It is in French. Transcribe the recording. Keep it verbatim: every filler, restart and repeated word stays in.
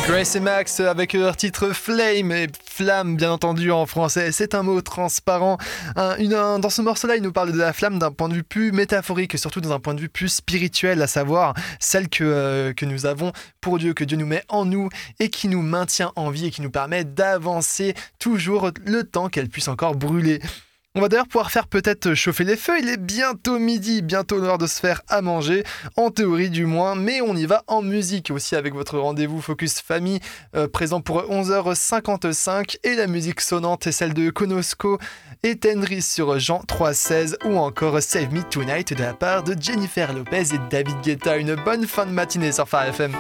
Grace et Max avec leur titre Flame et flamme bien entendu en français, c'est un mot transparent. Un, une, un, dans ce morceau-là, il nous parle de la flamme d'un point de vue plus métaphorique, surtout dans un point de vue plus spirituel, à savoir celle que, euh, que nous avons pour Dieu, que Dieu nous met en nous et qui nous maintient en vie et qui nous permet d'avancer toujours le temps qu'elle puisse encore brûler. On va d'ailleurs pouvoir faire peut-être chauffer les feux, il est bientôt midi, bientôt l'heure de se faire à manger, en théorie du moins, mais on y va en musique aussi avec votre rendez-vous Focus Famille, euh, présent pour onze heures cinquante-cinq, et la musique sonnante est celle de Konosko et Tenry sur Jean trois seize, ou encore Save Me Tonight de la part de Jennifer Lopez et David Guetta. Une bonne fin de matinée sur Phare F M.